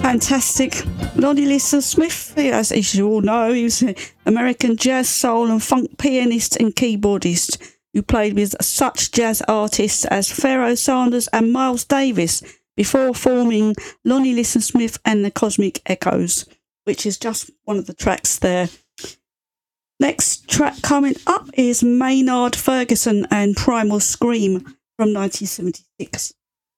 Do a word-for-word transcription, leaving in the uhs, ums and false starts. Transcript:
Fantastic. Lonnie Liston Smith, as, as you all know, he was an American jazz, soul and funk pianist and keyboardist who played with such jazz artists as Pharoah Sanders and Miles Davis before forming Lonnie Liston Smith and the Cosmic Echoes, which is just one of the tracks there. Next track coming up is Maynard Ferguson and Primal Scream from nineteen seventy-six.